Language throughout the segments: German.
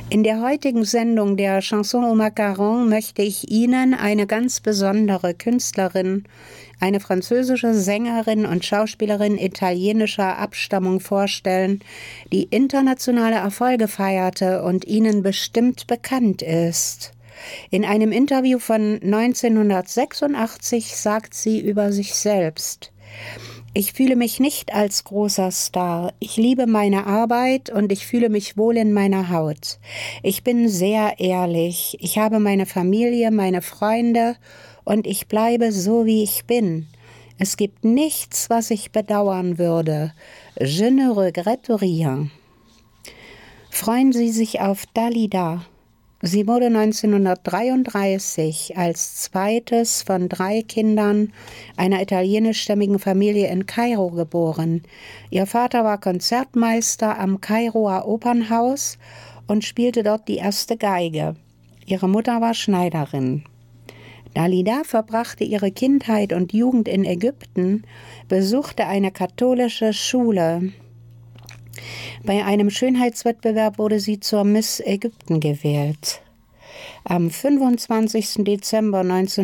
In der heutigen Sendung der Chanson au Macaron möchte ich Ihnen eine ganz besondere Künstlerin, eine französische Sängerin und Schauspielerin italienischer Abstammung vorstellen, die internationale Erfolge feierte und Ihnen bestimmt bekannt ist. In einem Interview von 1986 sagt sie über sich selbst: Ich fühle mich nicht als großer Star. Ich liebe meine Arbeit und ich fühle mich wohl in meiner Haut. Ich bin sehr ehrlich. Ich habe meine Familie, meine Freunde und ich bleibe so, wie ich bin. Es gibt nichts, was ich bedauern würde. Je ne regrette rien. Freuen Sie sich auf Dalida. Sie wurde 1933 als zweites von 3 Kindern einer italienischstämmigen Familie in Kairo geboren. Ihr Vater war Konzertmeister am Kairoer Opernhaus und spielte dort die erste Geige. Ihre Mutter war Schneiderin. Dalida verbrachte ihre Kindheit und Jugend in Ägypten, besuchte eine katholische Schule. Bei einem Schönheitswettbewerb wurde sie zur Miss Ägypten gewählt. Am 25. Dezember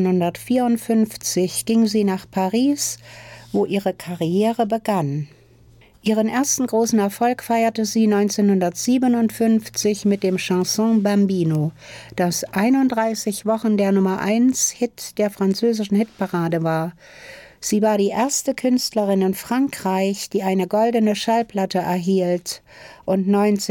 1954 ging sie nach Paris, wo ihre Karriere begann. Ihren ersten großen Erfolg feierte sie 1957 mit dem Chanson Bambino, das 31 Wochen der Nummer-1-Hit der französischen Hitparade war. Sie war die erste Künstlerin in Frankreich, die eine goldene Schallplatte erhielt und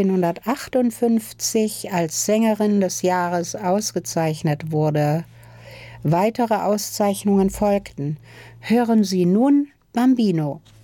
1958 als Sängerin des Jahres ausgezeichnet wurde. Weitere Auszeichnungen folgten. Hören Sie nun Bambino.